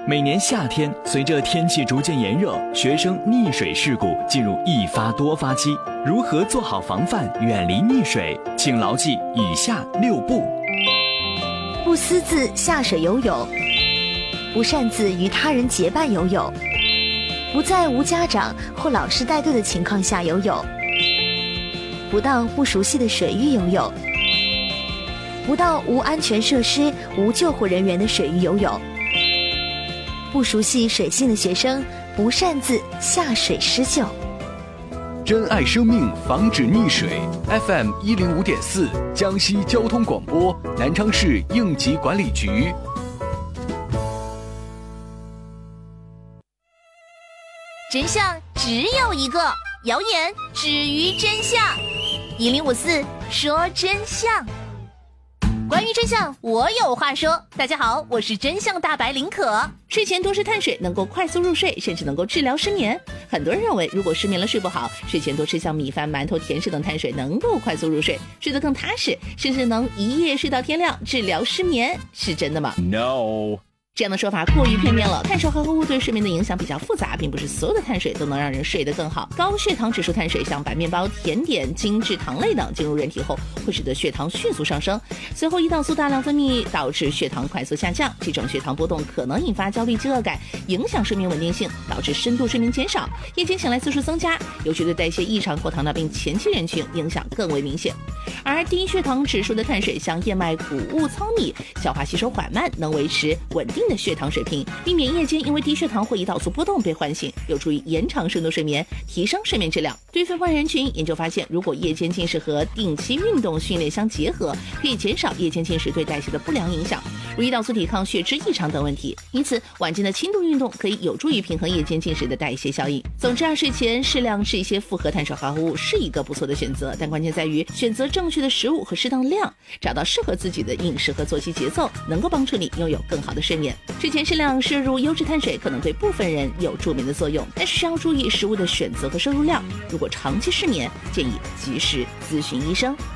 每年夏天，随着天气逐渐炎热，学生溺水事故进入一发多发期。如何做好防范，远离溺水？请牢记以下6步： 不私自下水游泳，不擅自与他人结伴游泳，不在无家长或老师带队的情况下游泳，不到不熟悉的水域游泳，不到无安全设施、无救护人员的水域游泳。不熟悉水性的学生不擅自下水施救。 珍爱生命，防止溺水。FM 105.4，江西交通广播，南昌市应急管理局。 真相只有一个，谣言止于真相。1054说真相。关于真相，我有话说。大家好，我是真相大白林可。睡前多吃碳水能够快速入睡，甚至能够治疗失眠。很多人认为，如果失眠了睡不好，睡前多吃像米饭、馒头、甜食等碳水能够快速入睡，睡得更踏实，甚至能一夜睡到天亮，治疗失眠，是真的吗？ No。 这样的说法过于片面了。碳水化合物对睡眠的影响比较复杂，并不是所有的碳水都能让人睡得更好。高血糖指数碳水像白面包、甜点、精致糖类等进入人体后，会使得血糖迅速上升，随后胰岛素大量分泌，导致血糖快速下降。这种血糖波动可能引发焦虑、饥饿感，影响睡眠稳定性，导致深度睡眠减少，夜间醒来次数增加，尤其对代谢异常或糖尿病前期人群影响更为明显。而低血糖指数的碳水像燕麦、谷物、糙米，消化吸收缓慢，能维持稳定的血糖水平，避免夜间因为低血糖或胰岛素波动被唤醒，有助于延长深度睡眠，提升睡眠质量。对于非关人群，研究发现，如果夜间进食和定期运动训练相结合，可以减少夜间进食对代谢的不良影响，如胰岛素抵抗、血脂异常等问题。因此，晚间的轻度运动可以有助于平衡夜间进食的代谢效应。总之，睡前适量吃一些复合碳水化合物是一个不错的选择，但关键在于选择正确的食物和适当量，找到适合自己的饮食和作息节奏，能够帮助你拥有更好的睡眠。睡前适量摄入优质碳水可能对部分人有助眠的作用，但是需要注意食物的选择和摄入量。如果长期失眠，建议及时咨询医生。